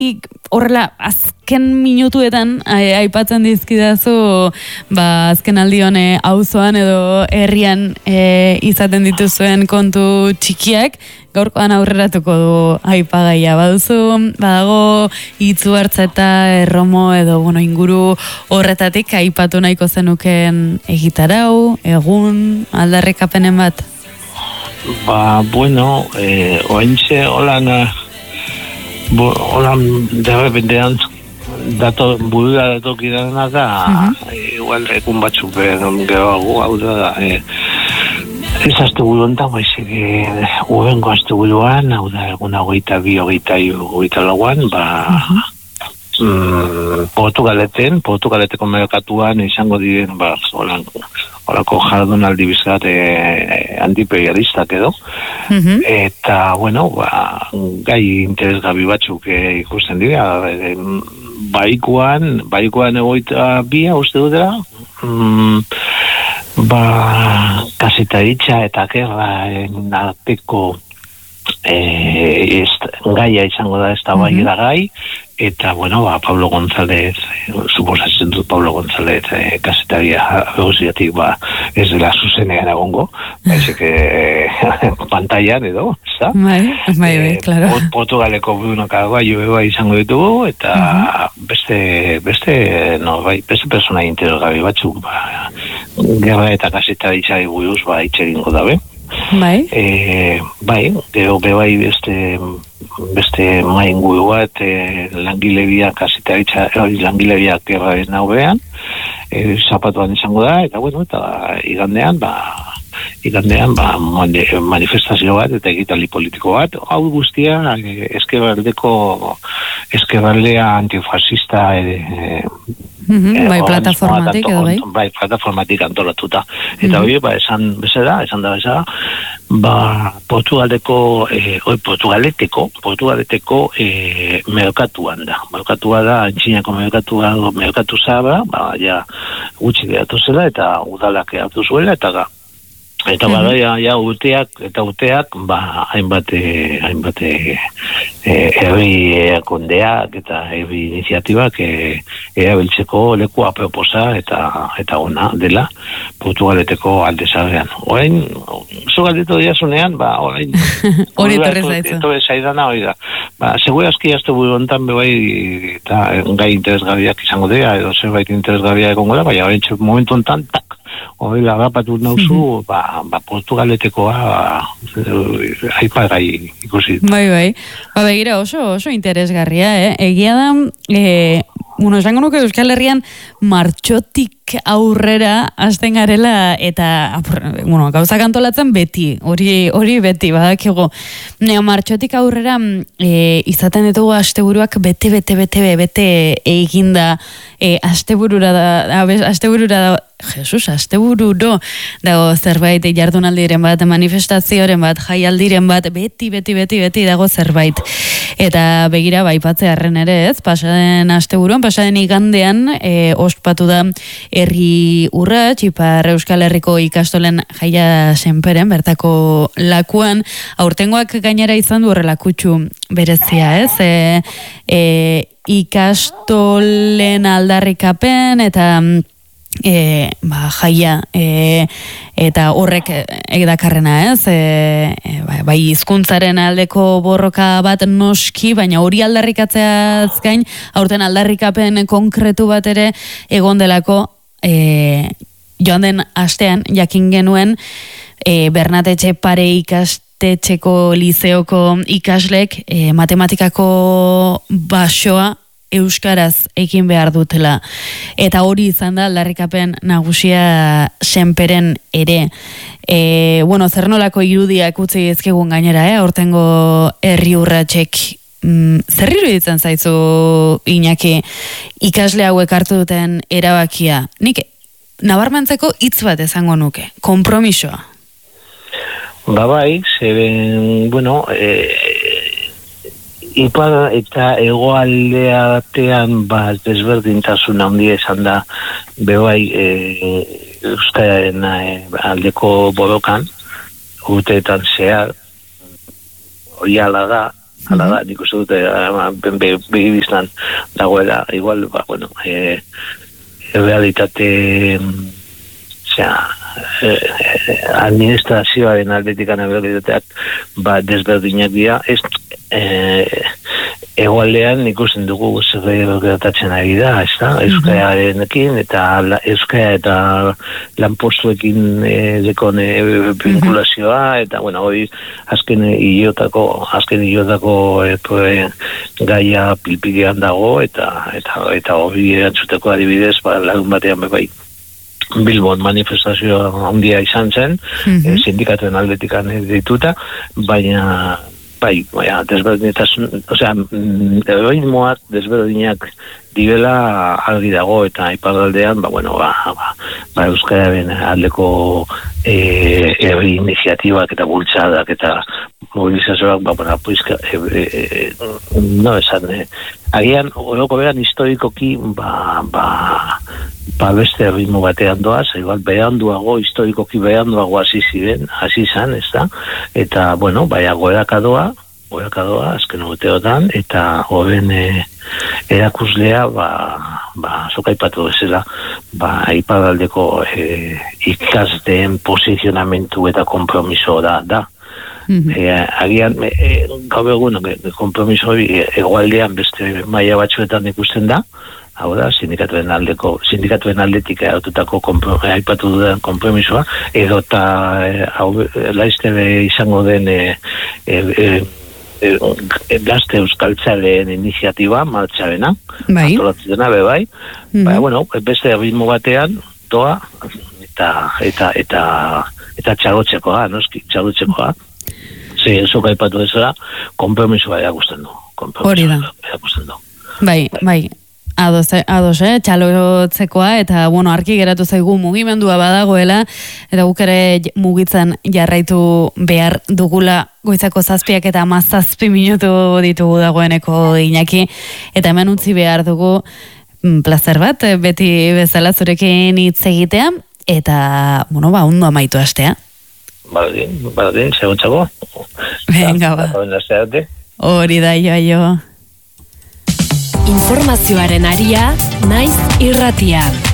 horrela azken minutuetan aipatzen dizkidazu azken aldion auzoan edo herrian izaten dituzuen kontu txikiak, gaurkoan aurreratuko du aipagaia. Badago Itzuartza eta Erromo edo inguru horretatik aipatu nahiko zenuken egitarau, egun, aldarrikapenen bat? Ointxe holan derrepentean burura datokidana da, igual ekun batzuk geroago, hau da, ez azte buru ontan, baizik, urrengo azte buruan, hau da, egun 22, 23 Portugaleteko merkatuan izango diren, horako jardunaldi bizkat antiperialistak edo, eta, gai interesgabi batzuk ikusten dira, baikoan 22 uste dutela, kasetaritza eta gerraren arteko gaia izango da, ez da gai, eta, Pablo González, suposatzen dut Pablo González kasetaria eguziatik, ez dela zuzenean egongo, baizik pantailan edo, ez Bai, claro. Portugaleko Bruno izango ditugu, eta beste persona interesgarri batzuk, gerra eta kasetaritza buruz itxegingo dabe. Gero bebai beste mainguru bat langileria kasetaritza langileria gerraren naubean zapatuan izango da, eta igandean manifestazio bat eta egitaldi politiko bat, hau guztia eskerraldea antifascista plataformatik edo plataformatik antolatuta, eta hori esan da bezala, Portugaleteko merkatuan da. Merkatua da, antxinako merkatu zaba, gutxi geratu zela, eta udalak hartu zuela, eta uteak hainbat herri kondeak eta herri iniziatibak erabiltzeko leku aproposa eta ona dela Portugaleteko alde zabean. Orain, zu galdetu diasunean, orain hori torre zaidana hori da. Segurazki azte buru ontan bebai eta gai interesgarriak izango dira, edo zerbait interesgarria egongo da, baina orain momentu ontan, hori lagapatu nauzu, Portugaletekoa aipagai ikusi. Bai. Begira oso interesgarria, Egia da, esango nuke Euskal Herrian martxotik aurrera hasten garela eta gauzak antolatzen beti, hori beti, badakigu. Martxotik aurrera izaten ditugu asteburuak bete eginda asteburura da astebururo dago zerbait jardunaldiren bat, manifestazioren bat, jaialdiren bat, beti dago zerbait. Eta begira baipatzearren ere ez, pasaden asteburuan, pasaden igandean ospatu da herri urrats, Ipar Euskal Herriko ikastolen jaia senperen, bertako lakuan, aurtengoak gainera izan du horrelakutxu berezia ez, ikastolen aldarrikapen eta jaia eta horrek edakarrena ez, bai hizkuntzaren aldeko borroka bat noski, baina hori aldarrikatzeaz gain, aurten aldarrikapen konkretu bat ere egon delako joan den astean jakin genuen Bernatetxe Pare ikastetxeko lizeoko ikaslek matematikako basoa euskaraz ekin behar dutela. Eta hori izan da aldarrikapen nagusia senperen ere. Zer nolako irudiak utzi ezkegun gainera, hortengo herri urratsek zer iruditzen zaizu, Iñaki, ikasle hauek hartu duten erabakia? Nik nabarmentzeko hitz bat esango nuke, konpromisoa. Bai, zeren, Ipar eta hegoaldeatean desberdintasun handia izan da bebai euskararen aldeko borrokan urteetan zehar hori ala da, hala da, nik uste dute begibiztan dagoela, igual, realitate administrazioaren aldetikan realitateak desberdinak dira, egualdean ikusten dugu zer gertatzen ari da, euskararenekin eta euskara eta lanpostuekin dekon vinkulazioa, eta hori azken hilotako gaia pilpilean dago, eta hori erantzuteko adibidez, lagun batean bai Bilbon manifestazio handia izan zen, sindikatuen aldetikan dituta, baina desberdinetasun, egoismoak desberdinak direla argi dago, eta iparraldean, euskararen aldeko herri iniziatibak eta bultzadak eta mobilizazioak, agian, oroko beran historikoki, beste ritmo batean doaz, igual beranduago, historikoki beranduago hasi izan, ez da? Eta, goerakadoa, azken urteotan, eta horren erakuslea, zokaipatu bezala, iparraldeko ikasteen posizionamentu eta kompromiso da. Agian, gaur egun, kompromiso hori egualdean beste maila batzuetan ikusten da, hau da, sindikatuen aldetik aipatu duen kompromisoa, edo eta laiztebe izango den gazte euskaltzaleen iniziatiba, martxarena, antolatzena, bai. Beste ritmo batean, doa, eta txagotxekoa, noski, txagotxekoa. Zuk aipatu bezala, kompromisoa erakusten du. Hori da. Bai. Ados, txalotzekoa, eta, argi geratu zaigu mugimendua badagoela, eta guk ere mugitzen jarraitu behar dugula goizako 7 eta 17 minutu ditugu dagoeneko Iñaki, eta hemen utzi behar dugu plazer bat, beti bezala zurekin hitz egitea, eta, ondo amaitu astea. Baladin, segontzago. Venga, hori da, jo. Informazioaren aria, naiz irratia.